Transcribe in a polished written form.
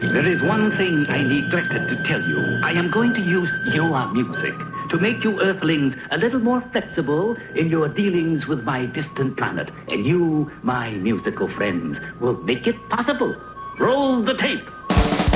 There is one thing I neglected to tell you. I am going to use your music to make you Earthlings a little more flexible in your dealings with my distant planet. And you, my musical friends, will make it possible. Roll the tape.